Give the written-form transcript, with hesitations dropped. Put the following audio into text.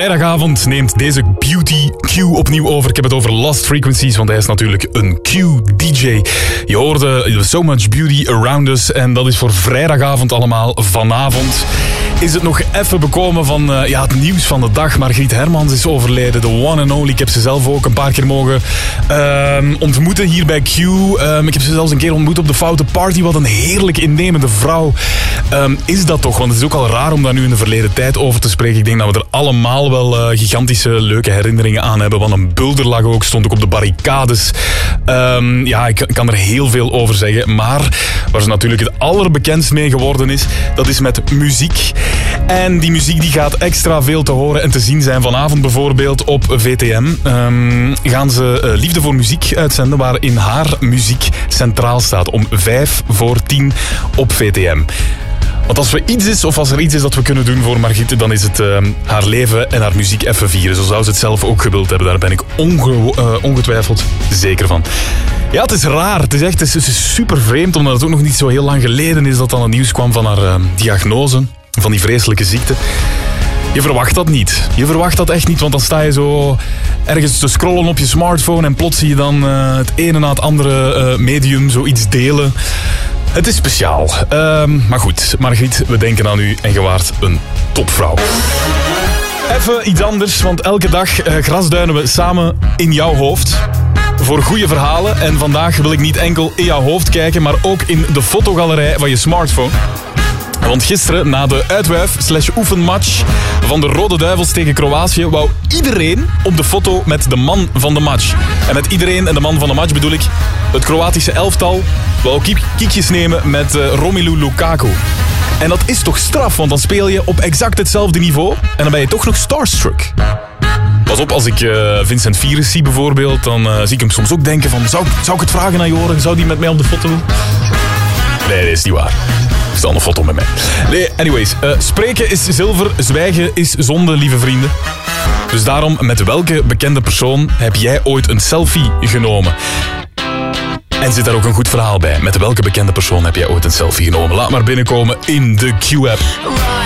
vrijdagavond neemt deze beauty Q opnieuw over. Ik heb het over Lost Frequencies, want hij is natuurlijk een Q-DJ. Je hoorde So Much Beauty Around Us en dat is voor vrijdagavond allemaal. Vanavond is het nog even bekomen van het nieuws van de dag. Margriet Hermans is overleden, de one and only. Ik heb ze zelf ook een paar keer mogen ontmoeten hier bij Q. Ik heb ze zelfs een keer ontmoet op de Foute Party. Wat een heerlijk innemende vrouw is dat toch? Want het is ook al raar om daar nu in de verleden tijd over te spreken. Ik denk dat we er allemaal wel gigantische leuke herinneringen aan hebben. Want een bulderlag ook, stond ook op de barricades. Ik kan er heel veel over zeggen. Maar waar ze natuurlijk het allerbekendst mee geworden is, dat is met muziek. En die muziek die gaat extra veel te horen en te zien zijn. Vanavond bijvoorbeeld op VTM gaan ze Liefde voor Muziek uitzenden, waarin haar muziek centraal staat om 9:55 op VTM. Want als er iets is dat we kunnen doen voor Margriet, dan is het haar leven en haar muziek even vieren. Zo zou ze het zelf ook gewild hebben. Daar ben ik ongetwijfeld zeker van. Ja, het is raar. Het is super vreemd, omdat het ook nog niet zo heel lang geleden is dat dan het nieuws kwam van haar diagnose, van die vreselijke ziekte. Je verwacht dat niet. Je verwacht dat echt niet, want dan sta je zo ergens te scrollen op je smartphone en plots zie je dan het ene na het andere medium zoiets delen. Het is speciaal. Maar goed, Margriet, we denken aan u en je waart een topvrouw. Even iets anders, want elke dag grasduinen we samen in jouw hoofd. Voor goede verhalen. En vandaag wil ik niet enkel in jouw hoofd kijken, maar ook in de fotogalerij van je smartphone. Want gisteren, na de uitwuif/oefenmatch van de Rode Duivels tegen Kroatië, wou iedereen op de foto met de man van de match. En met iedereen en de man van de match bedoel ik het Kroatische elftal wou kiekjes nemen met Romelu Lukaku. En dat is toch straf, want dan speel je op exact hetzelfde niveau en dan ben je toch nog starstruck. Pas op, als ik Vincent Virus zie bijvoorbeeld, dan zie ik hem soms ook denken van, zou ik het vragen aan Joren? Zou die met mij op de foto? Nee, dat is niet waar. Er staat een foto met mij. Nee, anyways. Spreken is zilver, zwijgen is zonde, lieve vrienden. Dus daarom, met welke bekende persoon heb jij ooit een selfie genomen? En zit daar ook een goed verhaal bij? Met welke bekende persoon heb jij ooit een selfie genomen? Laat maar binnenkomen in de Q-app.